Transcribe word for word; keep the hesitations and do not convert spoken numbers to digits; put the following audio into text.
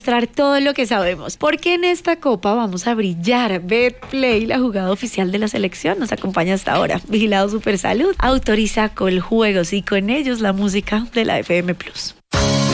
Mostrar todo lo que sabemos, porque en esta copa vamos a brillar. Betplay, la jugada oficial de la selección, nos acompaña hasta ahora. Vigilado Supersalud autoriza Coljuegos y con ellos la música de la F M Plus.